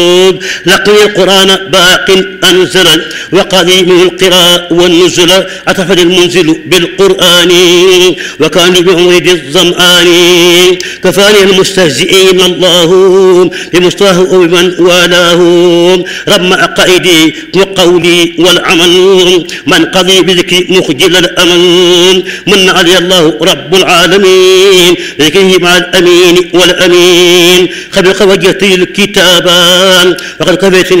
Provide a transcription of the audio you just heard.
لقي القرآن باق أنزل وقديم القراء والنزل أتفد المنزل بالقرآن وكان بمورد الظمآن كفاني المستهزئين الله بمصطاه وبمن والاه رم عقائدي وقولي والعمل من قضي بذكر مخجل الأمل من علي الله رب العالمين ذكره مع الأمين والأمين خبق وجهتي الكتابان وقد كفيتني